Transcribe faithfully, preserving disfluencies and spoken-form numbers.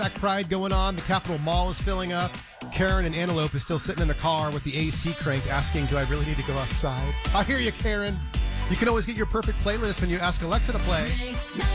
Pride going on. The Capitol Mall is filling up. Karen and Antelope is still sitting in the car with the A C cranked asking, do I really need to go outside? I hear you, Karen. You can always get your perfect playlist when you ask Alexa to play.